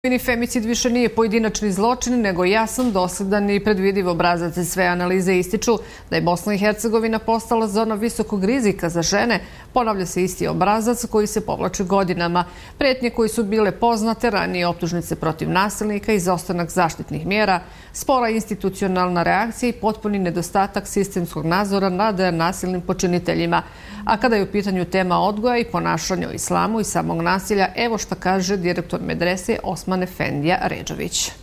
Femicid više nije pojedinačni zločin, nego jasan, dosledan i predvidiv obrazac. Sve analize ističu da je Bosna i Hercegovina postala zona visokog rizika za žene. Ponavlja se isti obrazac koji se povlači godinama. Pretnje koje su bile poznate, ranije optužnice protiv nasilnika, izostanak zaštitnih mjera, spora institucionalna reakcija i potpuni nedostatak sistemskog nadzora nad nasilnim počiniteljima. A kada je u pitanju tema odgoja i ponašanja o islamu i samog nasilja, evo šta kaže direktor medrese Osman Efendija Redžović.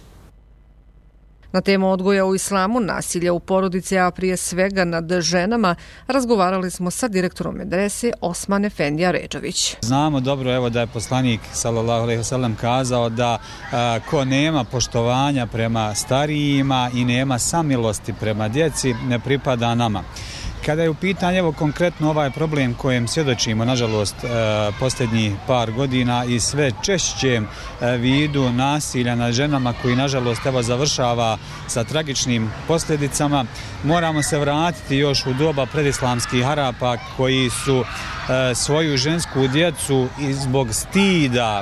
Na temu odgoja u islamu, nasilja u porodici, a prije svega nad ženama, razgovarali smo sa direktorom medrese Osman Efendija Redžović. Znamo dobro evo da je poslanik sallallahu alejhi ve sellem kazao da ko nema poštovanja prema starijima i nema samilosti prema djeci ne pripada nama. Kada je u pitanju evo konkretno ovaj problem kojem svjedočimo, nažalost, posljednjih par godina i sve češćem vidu nasilja nad ženama koji nažalost evo završava sa tragičnim posljedicama, moramo se vratiti još u doba predislamskih Arapa koji su svoju žensku djecu zbog stida,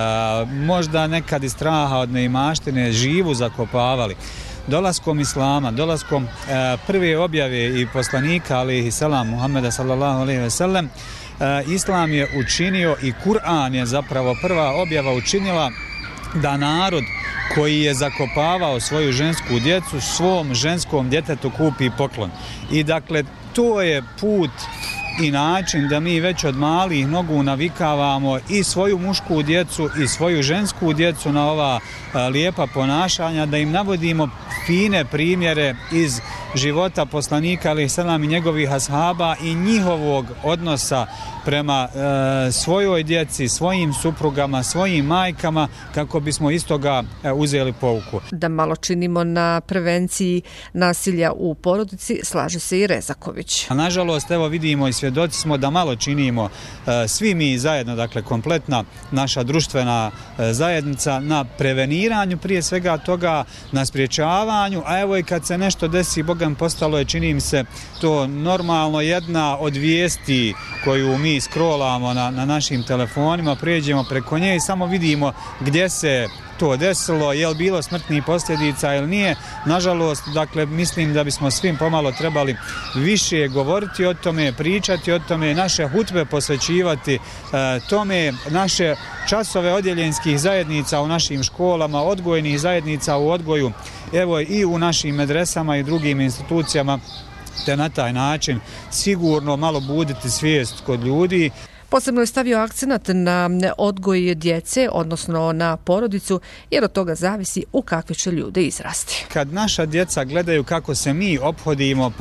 možda nekad i straha od neimaštine, živu zakopavali. Dolaskom islama, dolaskom prve objave i poslanika alejhi selam Muhameda sallallahu alejhi ve sellem, islam je učinio i Kur'an je zapravo prva objava učinila da narod koji je zakopavao svoju žensku djecu svom ženskom djetetu kupi poklon. I dakle to je put i način da mi već od malih nogu navikavamo i svoju mušku djecu i svoju žensku djecu na ova lijepa ponašanja, da im navodimo fine primjere iz života poslanika alejhi selam i njegovih ashaba i njihovog odnosa prema svojoj djeci, svojim suprugama, svojim majkama, kako bismo iz toga uzeli pouku. Da malo činimo na prevenciji nasilja u porodici, slaže se i Rezaković. A nažalost, evo vidimo i svjedoci smo da malo činimo svi mi zajedno, dakle kompletna naša društvena zajednica na preveniranju prije svega toga, na sprječavanju, a evo i kad se nešto desi, Bogam postalo je, čini mi se, to normalno jedna od vijesti koju mi scrollamo na našim telefonima, pređemo preko nje i samo vidimo gdje se to desilo, je li bilo smrtnih posljedica ili nije. Nažalost, dakle, mislim da bismo svim pomalo trebali više govoriti o tome, pričati o tome, naše hutbe posvećivati tome, naše časove odjeljenskih zajednica u našim školama, odgojnih zajednica u odgoju, evo i u našim medresama i drugim institucijama, te na taj način sigurno malo buditi svijest kod ljudi. Posebno je stavio akcenat na odgoj djece, odnosno na porodicu, jer od toga zavisi u kakve će ljude izrasti. Kad naša djeca gledaju kako se mi ophodimo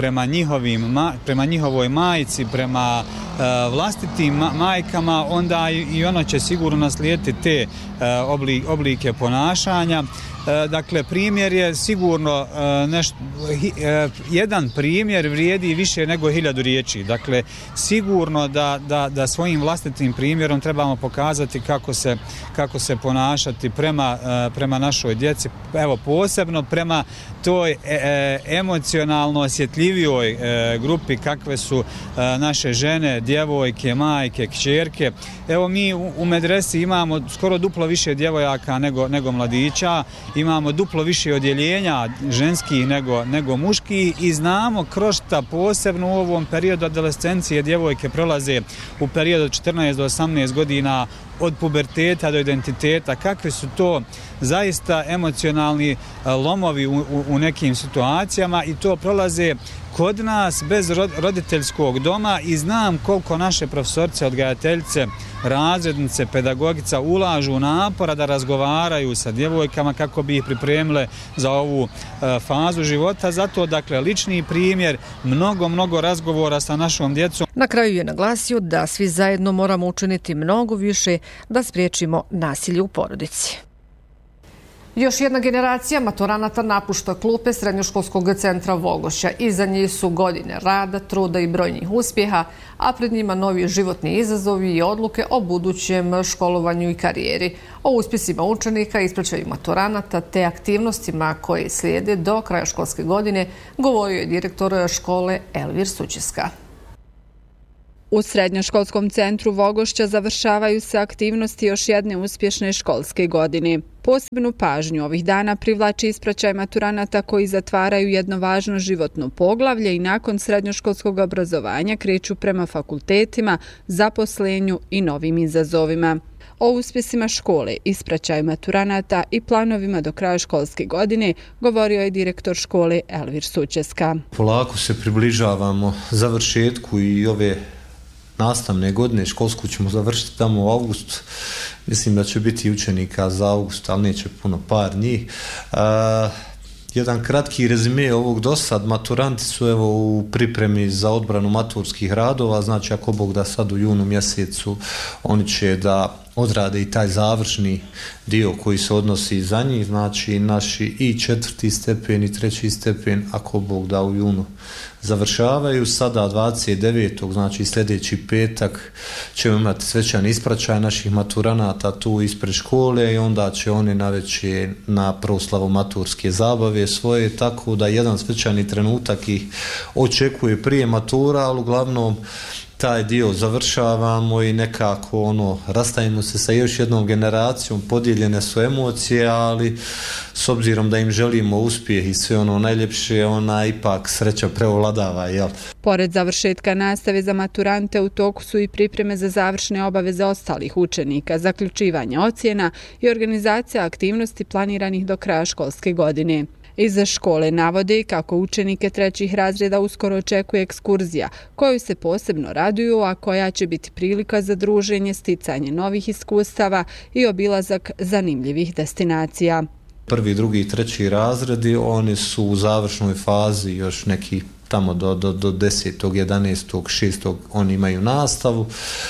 prema njihovoj majci, prema vlastitim majkama, onda i ono će sigurno naslijediti te oblike ponašanja. Dakle, primjer je sigurno jedan primjer vrijedi više nego 1000 riječi. Dakle, sigurno da svojim vlastitim primjerom trebamo pokazati kako se ponašati prema našoj djeci. Evo, posebno prema toj emocionalno osjetljivijoj grupi kakve su naše žene, djevojke, majke, kćerke. Evo, mi u medresi imamo skoro duplo više djevojaka nego mladića, imamo duplo više odjeljenja ženskih nego muških i znamo kroz šta posebno u ovom periodu adolescencije djevojke prolaze u periodu od 14 do 18 godina, od puberteta do identiteta, kakvi su to zaista emocionalni lomovi u nekim situacijama i to prolaze kod nas bez roditeljskog doma i znam koliko naše profesorce, odgajateljice, razrednice, pedagogica ulažu napora da razgovaraju sa djevojkama kako bi ih pripremile za ovu fazu života. Zato, dakle, lični primjer, mnogo razgovora sa našom djecom. Na kraju je naglasio da svi zajedno moramo učiniti mnogo više da spriječimo nasilje u porodici. Još jedna generacija maturanata napušta klupe Srednjoškolskog centra Vogošća. Iza njih su godine rada, truda i brojnih uspjeha, a pred njima novi životni izazovi i odluke o budućem školovanju i karijeri. O uspjesima učenika, ispraćaju maturanata te aktivnostima koje slijede do kraja školske godine govorio je direktor škole Elvir Sućeska. U Srednjoškolskom centru Vogošća završavaju se aktivnosti još jedne uspješne školske godine. Posebnu pažnju ovih dana privlači ispraćaj maturanata koji zatvaraju jedno važno životno poglavlje i nakon srednjoškolskog obrazovanja kreću prema fakultetima, zaposlenju i novim izazovima. O uspjesima škole, ispraćaju maturanata i planovima do kraja školske godine govorio je direktor škole Elvir Sučeska. Polako se približavamo završetku i ove nastavne godine, školsku ćemo završiti tamo u avgustu. Mislim da će biti učenika za avgust, ali neće puno, par njih. Jedan kratki rezime ovog dosad, maturanti su evo u pripremi za odbranu maturskih radova, znači ako Bog da sad u junu mjesecu oni će da odrade i taj završni dio koji se odnosi za njih, znači naši i 4. stepen i 3. stepen, ako Bog da u junu završavaju. Sada 29. znači sljedeći petak ćemo imati svečan ispraćaj naših maturanata tu ispred škole i onda će oni navečer na proslavu maturske zabave svoje, tako da jedan svečani trenutak ih očekuje prije matura, ali uglavnom taj dio završavamo i nekako rastajemo se sa još jednom generacijom, podijeljene su emocije, ali s obzirom da im želimo uspjeh i sve najljepše, ona ipak sreća prevladava, jel? Pored završetka nastave za maturante u toku su i pripreme za završne obaveze ostalih učenika, zaključivanje ocjena i organizacija aktivnosti planiranih do kraja školske godine. Iza škole navode kako učenike 3. razreda uskoro očekuje ekskurzija, koju se posebno raduju, a koja će biti prilika za druženje, sticanje novih iskustava i obilazak zanimljivih destinacija. 1., 2. i 3. razredi, oni su u završnoj fazi, još neki tamo do 10., 11., 6. oni imaju nastavu.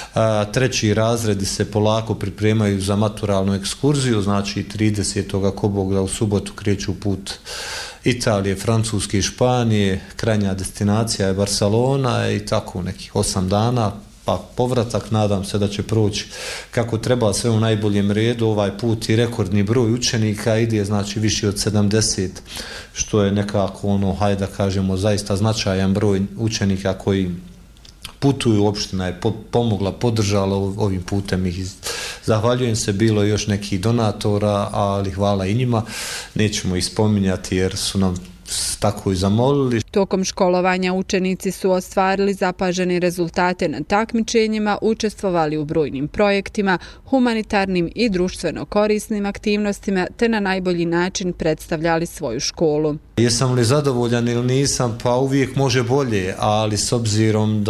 3. razredi se polako pripremaju za maturalnu ekskurziju, znači 30. ako Bog da u subotu kreću put Italije, Francuske i Španije, krajnja destinacija je Barcelona i tako nekih 8 dana. Pa povratak, nadam se da će proći kako treba, sve u najboljem redu. Ovaj put i rekordni broj učenika ide, znači više od 70, što je nekako hajde da kažemo, zaista značajan broj učenika koji putuju. Opština je pomogla, podržala ovim putem ih. Zahvaljujem se, bilo je još nekih donatora, ali hvala i njima. Nećemo ih spominjati jer su nam tako i zamolili. Tokom školovanja učenici su ostvarili zapažene rezultate na takmičenjima, učestvovali u brojnim projektima, humanitarnim i društveno korisnim aktivnostima, te na najbolji način predstavljali svoju školu. Jesam li zadovoljan ili nisam? Pa uvijek može bolje, ali s obzirom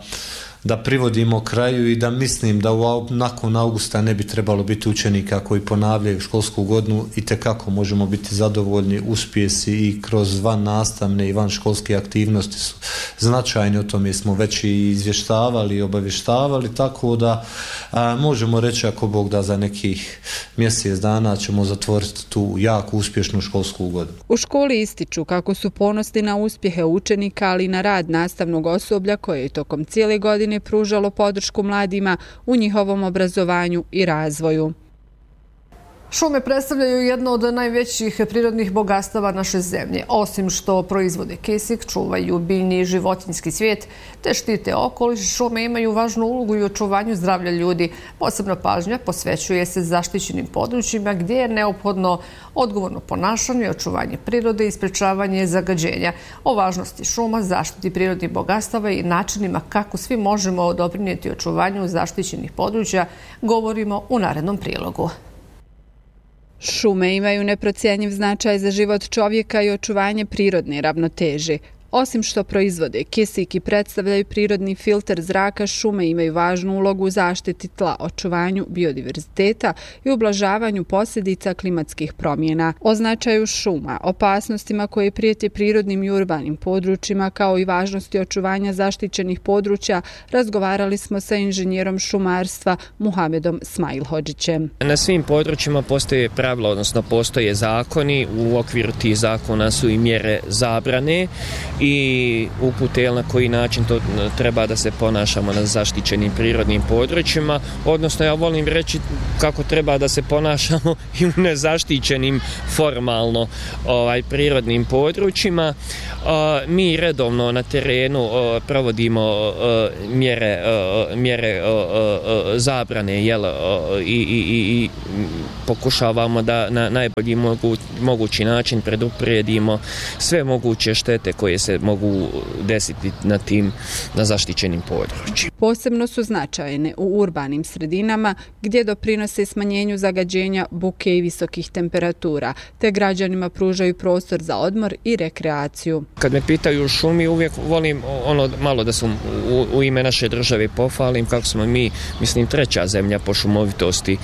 da privodimo kraju i da mislim da nakon augusta ne bi trebalo biti učenika koji ponavljaju školsku godinu, itekako možemo biti zadovoljni. Uspjesi i kroz van nastavne i van školske aktivnosti su značajni, o tome smo već i izvještavali i obavještavali, tako da možemo reći ako Bog da za nekih mjesec dana ćemo zatvoriti tu jako uspješnu školsku godinu. U školi ističu kako su ponosni na uspjehe učenika, ali i na rad nastavnog osoblja koje je tokom cijele godine pružalo podršku mladima u njihovom obrazovanju i razvoju. Šume predstavljaju jedno od najvećih prirodnih bogatstava naše zemlje. Osim što proizvode kisik, čuvaju biljni i životinjski svijet, te štite okoliš, šume imaju važnu ulogu i u očuvanju zdravlja ljudi. Posebna pažnja posvećuje se zaštićenim područjima gdje je neophodno odgovorno ponašanje, očuvanje prirode i sprečavanje zagađenja. O važnosti šuma, zaštiti prirodnih bogatstava i načinima kako svi možemo doprinijeti očuvanju zaštićenih područja govorimo u narednom prilogu. Šume imaju neprocjenjiv značaj za život čovjeka i očuvanje prirodne ravnoteže. Osim što proizvode kisik i predstavljaju prirodni filter zraka, šume imaju važnu ulogu u zaštiti tla, očuvanju biodiverziteta i ublažavanju posljedica klimatskih promjena. O značaju šuma, opasnostima koje prijete prirodnim i urbanim područjima, kao i važnosti očuvanja zaštićenih područja, razgovarali smo sa inženjerom šumarstva Muhamedom Smajlhodžićem. Na svim područjima postoje pravila, odnosno postoje zakoni, u okviru tih zakona su i mjere zabrane i upute na koji način to treba da se ponašamo na zaštićenim prirodnim područjima, odnosno ja volim reći kako treba da se ponašamo i u nezaštićenim formalno prirodnim područjima. Mi redovno na terenu provodimo mjere zabrane i pokušavamo da na najbolji mogući način preduprijedimo sve moguće štete koje se mogu desiti na zaštićenim područjima. Posebno su značajne u urbanim sredinama gdje doprinose smanjenju zagađenja, buke i visokih temperatura, te građanima pružaju prostor za odmor i rekreaciju. Kad me pitaju o šumi, uvijek volim malo da sam u ime naše države pohvalim kako smo mi, mislim, 3. zemlja po šumovitosti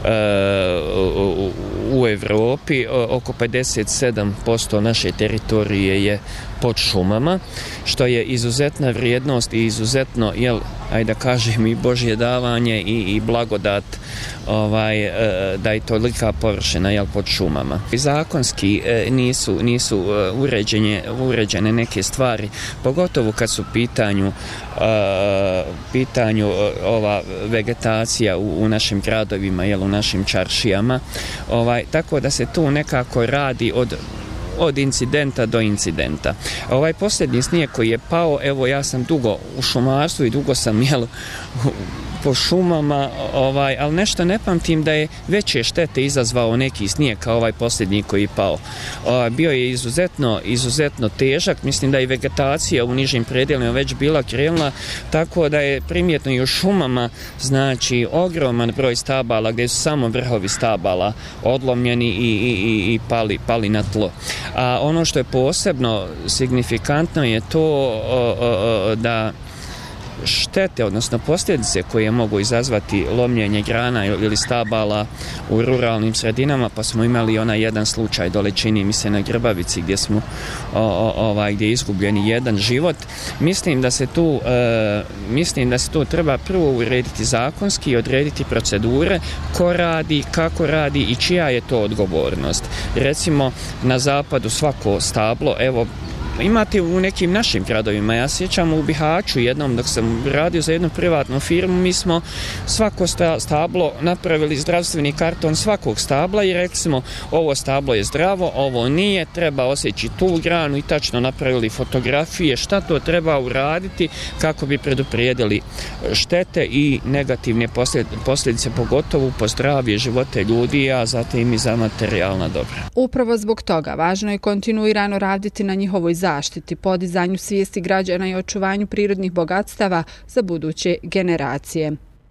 u Evropi. Oko 57% naše teritorije je pod šumama, što je izuzetna vrijednost i izuzetno, ajde da kažem, i Božje davanje i blagodat da je tolika površina pod šumama. Zakonski nisu uređene neke stvari, pogotovo kad su pitanju ova vegetacija u našim gradovima, u našim čaršijama, tako da se tu nekako radi od incidenta do incidenta. Ovaj posljednji snijeg koji je pao, evo ja sam dugo u šumarstvu i dugo sam po šumama, ali nešto ne pamtim da je veće štete izazvao neki snijeg kao ovaj posljednji koji je pao. Bio je izuzetno težak, mislim da je vegetacija u nižim predelima već bila krenula, tako da je primjetno i u šumama, znači ogroman broj stabala gdje su samo vrhovi stabala odlomljeni i pali na tlo. A ono što je posebno signifikantno je to da štete, odnosno posljedice koje mogu izazvati lomljenje grana ili stabala u ruralnim sredinama, pa smo imali onaj jedan slučaj dole, čini mi se, na Grbavici gdje je izgubljen jedan život. Mislim da se tu treba prvo urediti zakonski i odrediti procedure ko radi, kako radi i čija je to odgovornost. Recimo na zapadu svako stablo, evo imate u nekim našim gradovima, ja sjećam u Bihaću jednom dok sam radio za jednu privatnu firmu, mi smo svako stablo napravili zdravstveni karton svakog stabla i rekli smo ovo stablo je zdravo, ovo nije, treba osjeći tu granu i tačno napravili fotografije šta to treba uraditi kako bi preduprijedili štete i negativne posljedice, pogotovo po zdravlje živote ljudi, a zatim i za materijalna dobra. Upravo zbog toga važno je kontinuirano raditi na njihovoj zaštiti, podizanju svijesti građana i očuvanju prirodnih bogatstava za buduće generacije.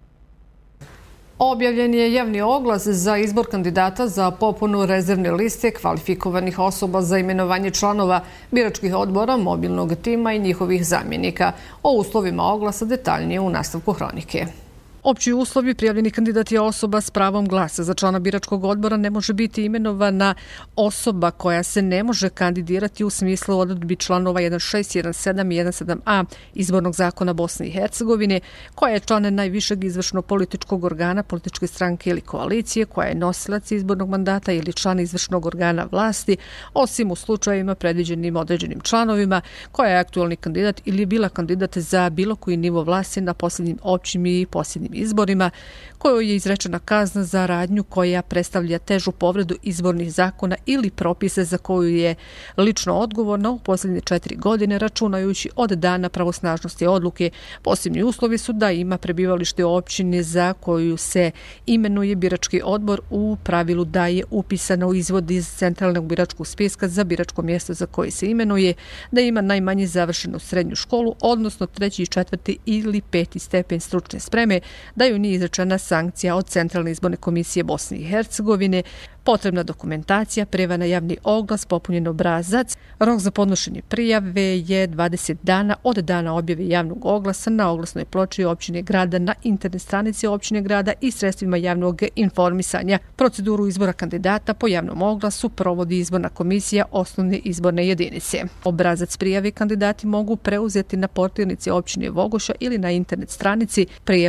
Objavljen je javni oglas za izbor kandidata za popunu rezervne liste kvalifikovanih osoba za imenovanje članova biračkih odbora, mobilnog tima i njihovih zamjenika. O uslovima oglasa detaljnije u nastavku hronike. Opći uslovi: prijavljeni kandidat je osoba s pravom glasa. Za člana biračkog odbora ne može biti imenovana osoba koja se ne može kandidirati u smislu odredbi članova 1.6, 1.7 i 1.7a Izbornog zakona Bosne i Hercegovine, koja je član najvišeg izvršnog političkog organa, političke stranke ili koalicije, koja je nosilac izbornog mandata ili član izvršnog organa vlasti, osim u slučajevima predviđenim određenim članovima, koja je aktualni kandidat ili je bila kandidat za bilo koji nivo vlasti na posljednjim općim i posljednjim izborima, kojoj je izrečena kazna za radnju koja predstavlja težu povredu izbornih zakona ili propise za koju je lično odgovorna u posljednje 4 godine, računajući od dana pravosnažnosti odluke. Posebni uslovi su da ima prebivalište u općini za koju se imenuje birački odbor, u pravilu da je upisano u izvod iz centralnog biračkog spiska za biračko mjesto za koje se imenuje, da ima najmanje završenu srednju školu, odnosno 3., 4. ili 5. stepen stručne spreme, da ju nije izrečena sankcija od Centralne izborne komisije Bosne i Hercegovine, potrebna dokumentacija, prijava na javni oglas, popunjen obrazac. Rok za podnošenje prijave je 20 dana od dana objave javnog oglasa na oglasnoj ploči općine grada, na internet stranici općine grada i sredstvima javnog informisanja. Proceduru izbora kandidata po javnom oglasu provodi izborna komisija osnovne izborne jedinice. Obrazac prijave kandidati mogu preuzeti na portirnici općine Vogoša ili na internet stranici. Prijavu na javni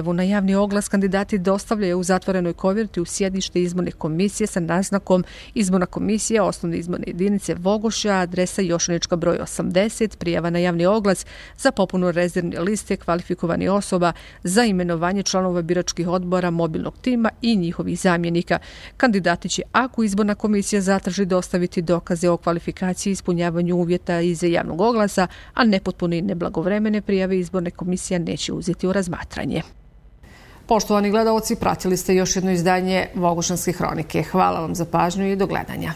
javni oglas kandidati dostavljaju u zatvorenoj koverti u sjedište izborne komisije sa naznakom Izborna komisija, osnovne izborne jedinice Vogošća, adresa Jošanička broj 80, prijava na javni oglas za popunu rezervne liste kvalifikovanih osoba za imenovanje članova biračkih odbora mobilnog tima i njihovih zamjenika. Kandidati će, ako izborna komisija zatraži, dostaviti dokaze o kvalifikaciji i ispunjavanju uvjeta iz javnog oglasa, a nepotpune i neblagovremene prijave izborne komisije neće uzeti u razmatranje. Poštovani gledaoci, pratili ste još jedno izdanje Vogošanske hronike. Hvala vam za pažnju i do gledanja.